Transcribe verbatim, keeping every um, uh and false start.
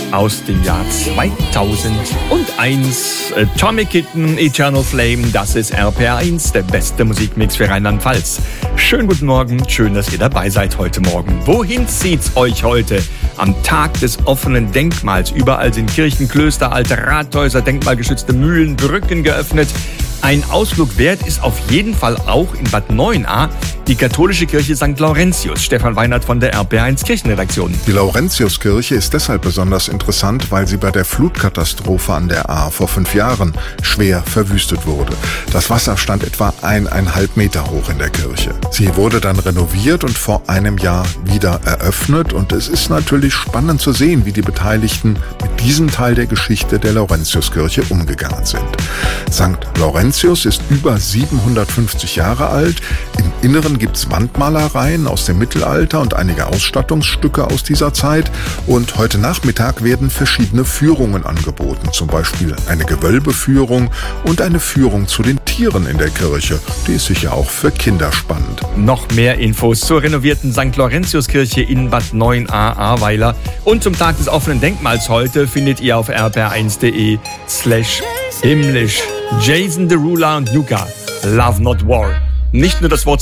aus dem Jahr zweitausendeins. Tommy Kitten, Eternal Flame, das ist R P R eins, der beste Musikmix für Rheinland-Pfalz. Schönen guten Morgen, schön, dass ihr dabei seid heute Morgen. Wohin zieht's euch heute? Am Tag des offenen Denkmals. Überall sind Kirchen, Klöster, alte Rathäuser, denkmalgeschützte Mühlen, Brücken geöffnet. Ein Ausflug wert ist auf jeden Fall auch in Bad Neuenahr die katholische Kirche Sankt Laurentius. Stefan Weinert von der R P R eins Kirchenredaktion. Die Laurentiuskirche ist deshalb besonders interessant, weil sie bei der Flutkatastrophe an der Ahr vor fünf Jahren schwer verwüstet wurde. Das Wasser stand etwa eineinhalb Meter hoch in der Kirche. Sie wurde dann renoviert und vor einem Jahr wieder eröffnet. Und es ist natürlich spannend zu sehen, wie die Beteiligten mit diesem Teil der Geschichte der Laurentiuskirche umgegangen sind. Sankt Laurentius ist über siebenhundertfünfzig Jahre alt. Im Inneren gibt's Wandmalereien aus dem Mittelalter und einige Ausstattungsstücke aus dieser Zeit. Und heute Nachmittag werden verschiedene Führungen angeboten. Zum Beispiel eine Gewölbeführung und eine Führung zu den Tieren in der Kirche. Die ist sicher auch für Kinder spannend. Noch mehr Infos zur renovierten Sankt Laurentiuskirche in Bad Neuenahr-Ahrweiler und zum Tag des offenen Denkmals heute findet ihr auf r p r eins punkt d e slash himmlisch. Jason Derulo und Nuka, Love Not War. Nicht nur das Wort